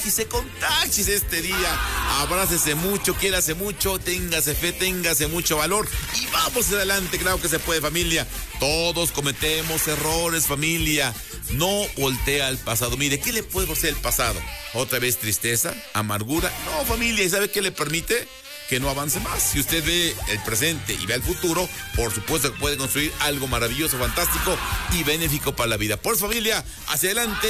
y se contagies este día. Abrácese mucho, quiérase mucho, téngase fe, téngase mucho valor y vamos adelante, claro que se puede, familia. Todos cometemos errores, familia. No voltea al pasado. Mire, ¿qué le puede hacer el pasado? ¿Otra vez tristeza? ¿Amargura? No, familia, ¿y sabe qué le permite? Que no avance más. Si usted ve el presente y ve el futuro, por supuesto que puede construir algo maravilloso, fantástico y benéfico para la vida. Por su familia, hacia adelante.